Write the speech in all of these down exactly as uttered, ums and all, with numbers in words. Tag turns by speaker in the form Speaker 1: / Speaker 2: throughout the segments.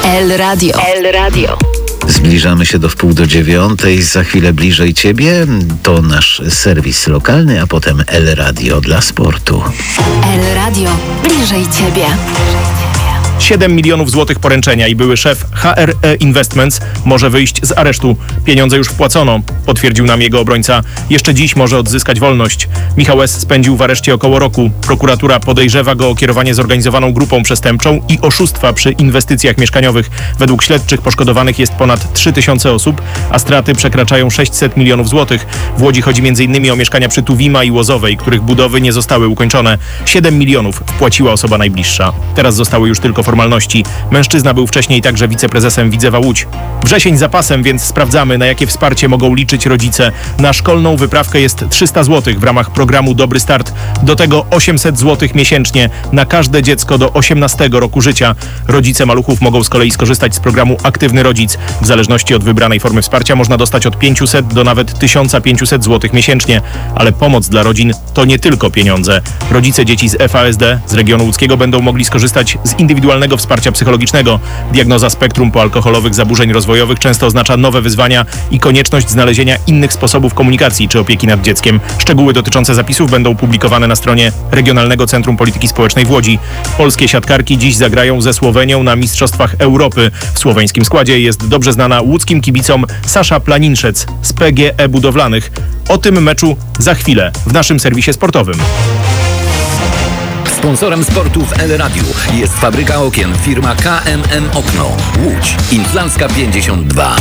Speaker 1: El Radio. El Radio.
Speaker 2: Zbliżamy się do wpół do dziewiątej, za chwilę bliżej Ciebie. To nasz serwis lokalny, a potem El Radio dla sportu.
Speaker 1: El Radio. Bliżej Ciebie.
Speaker 3: siedem milionów złotych poręczenia i były szef H R E Investments może wyjść z aresztu. Pieniądze już wpłacono, potwierdził nam jego obrońca. Jeszcze dziś może odzyskać wolność. Michał S. spędził w areszcie około roku. Prokuratura podejrzewa go o kierowanie zorganizowaną grupą przestępczą i oszustwa przy inwestycjach mieszkaniowych. Według śledczych poszkodowanych jest ponad trzy tysiące osób, a straty przekraczają sześćset milionów złotych. W Łodzi chodzi między innymi o mieszkania przy Tuwima i Łozowej, których budowy nie zostały ukończone. siedem milionów wpłaciła osoba najbliższa. Teraz zostały już tylko formalności. Mężczyzna był wcześniej także wiceprezesem Widzewa Łódź. Wrzesień za pasem, więc sprawdzamy, na jakie wsparcie mogą liczyć rodzice. Na szkolną wyprawkę jest trzysta złotych w ramach programu Dobry Start. Do tego osiemset złotych miesięcznie na każde dziecko do osiemnastego roku życia. Rodzice maluchów mogą z kolei skorzystać z programu Aktywny Rodzic. W zależności od wybranej formy wsparcia można dostać od pięciuset do nawet tysiąc pięćset złotych miesięcznie. Ale pomoc dla rodzin to nie tylko pieniądze. Rodzice dzieci z F A S D z regionu łódzkiego będą mogli skorzystać z indywidualnego wsparcia psychologicznego. Diagnoza spektrum poalkoholowych zaburzeń rozwojowych często oznacza nowe wyzwania i konieczność znalezienia innych sposobów komunikacji czy opieki nad dzieckiem. Szczegóły dotyczące zapisów będą publikowane na stronie Regionalnego Centrum Polityki Społecznej w Łodzi. Polskie siatkarki dziś zagrają ze Słowenią na Mistrzostwach Europy. W słoweńskim składzie jest dobrze znana łódzkim kibicom Sasza Planinszec z P G E Budowlanych. O tym meczu za chwilę w naszym serwisie sportowym.
Speaker 4: Sponsorem sportu w El Radiu jest fabryka okien firma K M M Okno. Łódź. Inflancka pięćdziesiąt dwa.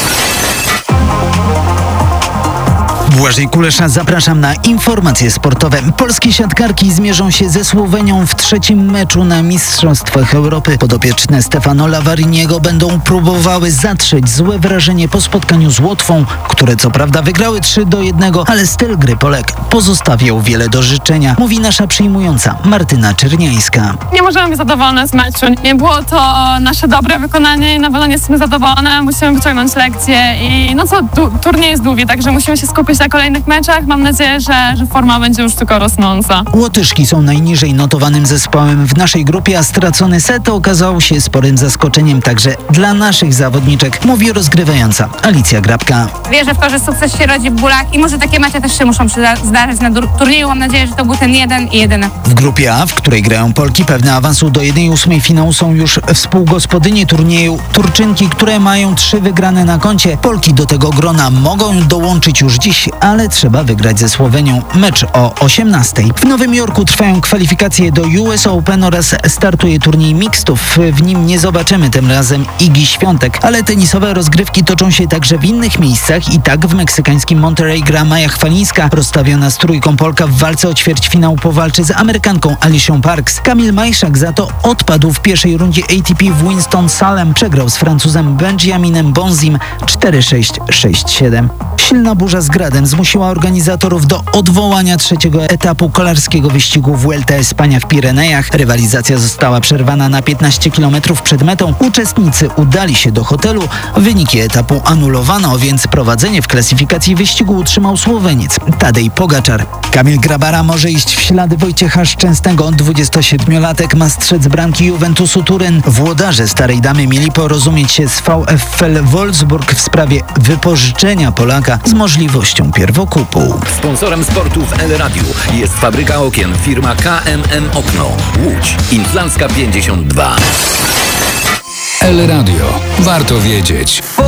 Speaker 5: Błażej Kulesza, zapraszam na informacje sportowe. Polskie siatkarki zmierzą się ze Słowenią w trzecim meczu na Mistrzostwach Europy. Podopieczne Stefano Lavariniego będą próbowały zatrzeć złe wrażenie po spotkaniu z Łotwą, które co prawda wygrały trzy do jednego, ale styl gry Polek pozostawiał wiele do życzenia, mówi nasza przyjmująca Martyna Czerniańska.
Speaker 6: Nie możemy być zadowolone z meczu. Nie było to nasze dobre wykonanie i na pewno nie jesteśmy zadowolone. Musimy wyciągnąć lekcje i no co, tu, turniej jest długi, także musimy się skupić na kolejnych meczach. Mam nadzieję, że, że forma będzie już tylko rosnąca.
Speaker 5: Łotyszki są najniżej notowanym zespołem w naszej grupie, a stracony set okazał się sporym zaskoczeniem także dla naszych zawodniczek, mówi rozgrywająca Alicja Grabka.
Speaker 7: Wierzę w to, że sukces się rodzi w bólach i może takie mecze też się muszą zdarzyć na turnieju. Mam nadzieję, że to był ten jeden i jedyny.
Speaker 5: W grupie A, w której grają Polki, pewne awansu do jednej ósmej finału są już współgospodynie turnieju. Turczynki, które mają trzy wygrane na koncie. Polki do tego grona mogą dołączyć już dziś, ale trzeba wygrać ze Słowenią. Mecz o osiemnastej. W Nowym Jorku trwają kwalifikacje do U S Open oraz startuje turniej mixtów. W nim nie zobaczymy tym razem Igi Świątek, ale tenisowe rozgrywki toczą się także w innych miejscach i tak w meksykańskim Monterrey gra Maja Chwalińska. Rozstawiona z trójką Polka w walce o ćwierćfinał powalczy z Amerykanką Alicią Parks. Kamil Majszak za to odpadł w pierwszej rundzie A T P w Winston-Salem. Przegrał z Francuzem Benjaminem Bonzim cztery sześć sześć siedem. Silna burza z gradem zmusiła organizatorów do odwołania trzeciego etapu kolarskiego wyścigu Vuelta Espania w Pirenejach. Rywalizacja została przerwana na piętnaście kilometrów przed metą. Uczestnicy udali się do hotelu. Wyniki etapu anulowano, więc prowadzenie w klasyfikacji wyścigu utrzymał Słoweniec Tadej Pogaczar. Kamil Grabara może iść w ślady Wojciecha Szczęsnego. dwudziestosiedmiolatek ma strzec bramki Juventusu Turyn. Włodarze Starej Damy mieli porozumieć się z VfL Wolfsburg w sprawie wypożyczenia Polaka z możliwością pierwokupu.
Speaker 4: Sponsorem sportu w El Radiu jest fabryka okien firma K M M Okno. Łódź. Inflancka pięćdziesiąt dwa.
Speaker 8: El Radio. Warto wiedzieć.